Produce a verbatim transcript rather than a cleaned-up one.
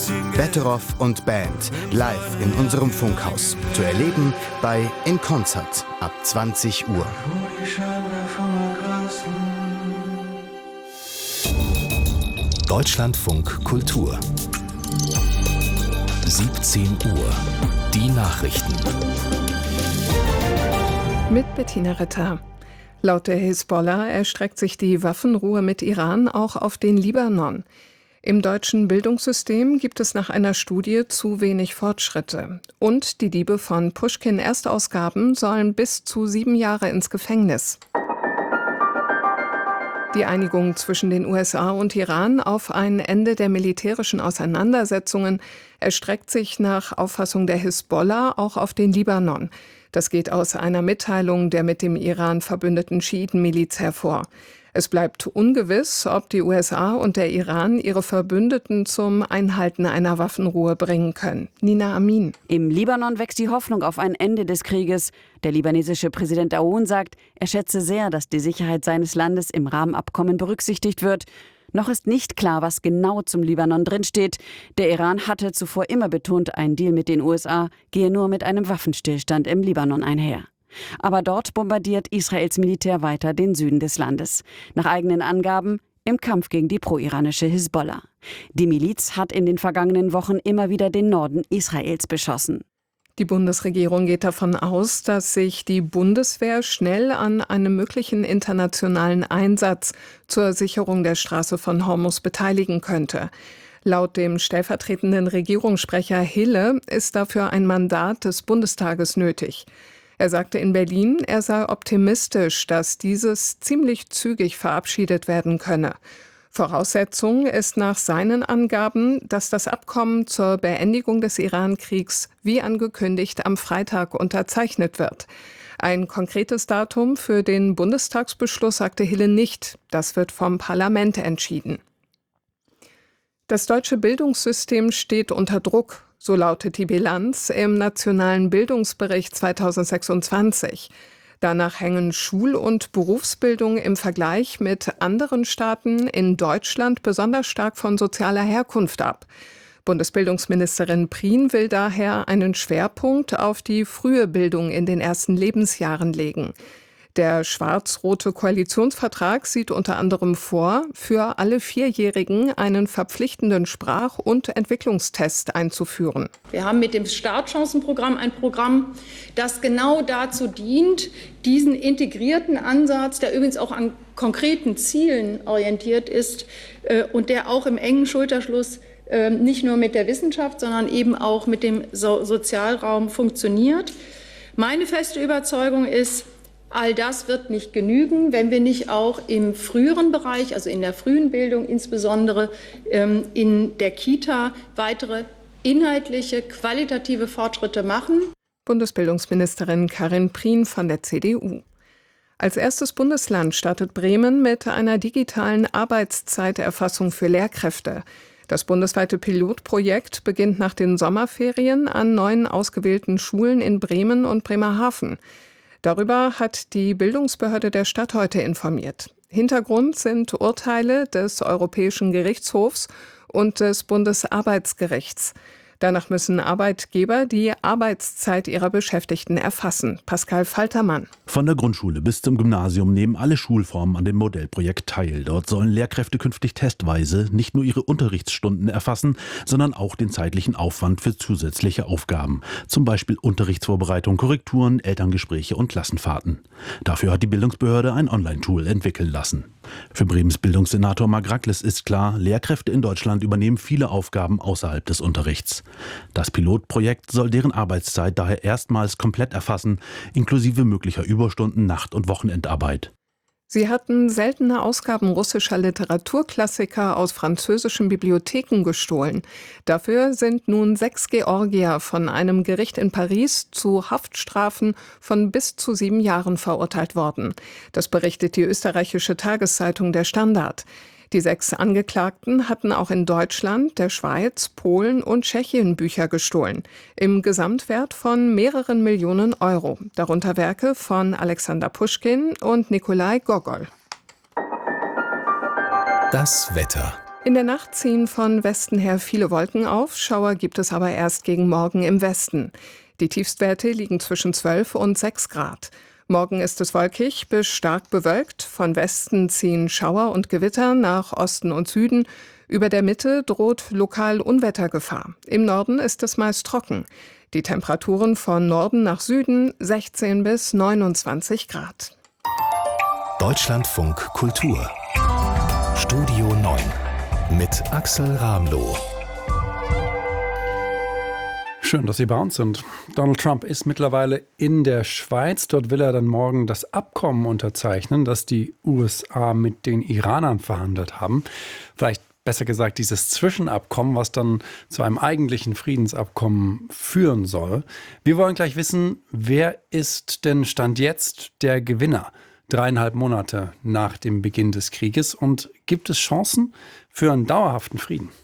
Betteroff und Band live in unserem Funkhaus. Zu erleben bei In Concert ab zwanzig Uhr. Deutschlandfunk Kultur. siebzehn Uhr. Die Nachrichten. Mit Bettina Ritter. Laut der Hisbollah erstreckt sich die Waffenruhe mit Iran auch auf den Libanon. Im deutschen Bildungssystem gibt es nach einer Studie zu wenig Fortschritte. Und die Diebe von Puschkin-Erstausgaben sollen bis zu sieben Jahre ins Gefängnis. Die Einigung zwischen den U S A und Iran auf ein Ende der militärischen Auseinandersetzungen erstreckt sich nach Auffassung der Hisbollah auch auf den Libanon. Das geht aus einer Mitteilung der mit dem Iran verbündeten Schiitenmiliz hervor. Es bleibt ungewiss, ob die U S A und der Iran ihre Verbündeten zum Einhalten einer Waffenruhe bringen können. Nina Amin. Im Libanon wächst die Hoffnung auf ein Ende des Krieges. Der libanesische Präsident Aoun sagt, er schätze sehr, dass die Sicherheit seines Landes im Rahmenabkommen berücksichtigt wird. Noch ist nicht klar, was genau zum Libanon drinsteht. Der Iran hatte zuvor immer betont, ein Deal mit den U S A gehe nur mit einem Waffenstillstand im Libanon einher. Aber dort bombardiert Israels Militär weiter den Süden des Landes. Nach eigenen Angaben im Kampf gegen die pro-iranische Hisbollah. Die Miliz hat in den vergangenen Wochen immer wieder den Norden Israels beschossen. Die Bundesregierung geht davon aus, dass sich die Bundeswehr schnell an einem möglichen internationalen Einsatz zur Sicherung der Straße von Hormuz beteiligen könnte. Laut dem stellvertretenden Regierungssprecher Hille ist dafür ein Mandat des Bundestages nötig. Er sagte in Berlin, er sei optimistisch, dass dieses ziemlich zügig verabschiedet werden könne. Voraussetzung ist nach seinen Angaben, dass das Abkommen zur Beendigung des Iran-Kriegs wie angekündigt am Freitag unterzeichnet wird. Ein konkretes Datum für den Bundestagsbeschluss sagte Hille nicht. Das wird vom Parlament entschieden. Das deutsche Bildungssystem steht unter Druck. So lautet die Bilanz im Nationalen Bildungsbericht zweitausendsechsundzwanzig. Danach hängen Schul- und Berufsbildung im Vergleich mit anderen Staaten in Deutschland besonders stark von sozialer Herkunft ab. Bundesbildungsministerin Prien will daher einen Schwerpunkt auf die frühe Bildung in den ersten Lebensjahren legen. Der schwarz-rote Koalitionsvertrag sieht unter anderem vor, für alle Vierjährigen einen verpflichtenden Sprach- und Entwicklungstest einzuführen. Wir haben mit dem Startchancenprogramm ein Programm, das genau dazu dient, diesen integrierten Ansatz, der übrigens auch an konkreten Zielen orientiert ist äh, und der auch im engen Schulterschluss äh, nicht nur mit der Wissenschaft, sondern eben auch mit dem so- Sozialraum funktioniert. Meine feste Überzeugung ist, all das wird nicht genügen, wenn wir nicht auch im früheren Bereich, also in der frühen Bildung, insbesondere ähm, in der Kita, weitere inhaltliche, qualitative Fortschritte machen. Bundesbildungsministerin Karin Prien von der C D U. Als erstes Bundesland startet Bremen mit einer digitalen Arbeitszeiterfassung für Lehrkräfte. Das bundesweite Pilotprojekt beginnt nach den Sommerferien an neun ausgewählten Schulen in Bremen und Bremerhaven. Darüber hat die Bildungsbehörde der Stadt heute informiert. Hintergrund sind Urteile des Europäischen Gerichtshofs und des Bundesarbeitsgerichts. Danach müssen Arbeitgeber die Arbeitszeit ihrer Beschäftigten erfassen. Pascal Faltermann. Von der Grundschule bis zum Gymnasium nehmen alle Schulformen an dem Modellprojekt teil. Dort sollen Lehrkräfte künftig testweise nicht nur ihre Unterrichtsstunden erfassen, sondern auch den zeitlichen Aufwand für zusätzliche Aufgaben. Zum Beispiel Unterrichtsvorbereitung, Korrekturen, Elterngespräche und Klassenfahrten. Dafür hat die Bildungsbehörde ein Online-Tool entwickeln lassen. Für Bremens Bildungssenator Marc Racles ist klar, Lehrkräfte in Deutschland übernehmen viele Aufgaben außerhalb des Unterrichts. Das Pilotprojekt soll deren Arbeitszeit daher erstmals komplett erfassen, inklusive möglicher Überstunden, Nacht- und Wochenendarbeit. Sie hatten seltene Ausgaben russischer Literaturklassiker aus französischen Bibliotheken gestohlen. Dafür sind nun sechs Georgier von einem Gericht in Paris zu Haftstrafen von bis zu sieben Jahren verurteilt worden. Das berichtet die österreichische Tageszeitung Der Standard. Die sechs Angeklagten hatten auch in Deutschland, der Schweiz, Polen und Tschechien Bücher gestohlen. Im Gesamtwert von mehreren Millionen Euro. Darunter Werke von Alexander Puschkin und Nikolai Gogol. Das Wetter. In der Nacht ziehen von Westen her viele Wolken auf, Schauer gibt es aber erst gegen Morgen im Westen. Die Tiefstwerte liegen zwischen zwölf und sechs Grad. Morgen ist es wolkig bis stark bewölkt. Von Westen ziehen Schauer und Gewitter nach Osten und Süden. Über der Mitte droht lokal Unwettergefahr. Im Norden ist es meist trocken. Die Temperaturen von Norden nach Süden sechzehn bis neunundzwanzig Grad. Deutschlandfunk Kultur. Studio neun mit Axel Ramloh. Schön, dass Sie bei uns sind. Donald Trump ist mittlerweile in der Schweiz. Dort will er dann morgen das Abkommen unterzeichnen, das die U S A mit den Iranern verhandelt haben. Vielleicht besser gesagt dieses Zwischenabkommen, was dann zu einem eigentlichen Friedensabkommen führen soll. Wir wollen gleich wissen, wer ist denn Stand jetzt der Gewinner? Dreieinhalb Monate nach dem Beginn des Krieges. Und gibt es Chancen für einen dauerhaften Frieden?